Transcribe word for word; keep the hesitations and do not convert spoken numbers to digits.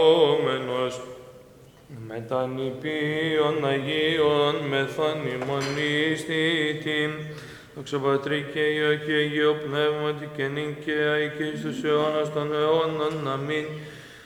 Όμενος με τα νηπίων Αγίων μεθάνημον ιστήτην, δόξα Πατρί και Υιό και Αγίο Πνεύματι και νυν και αεί και εις τους αιώνας των αιώνων. Αμήν.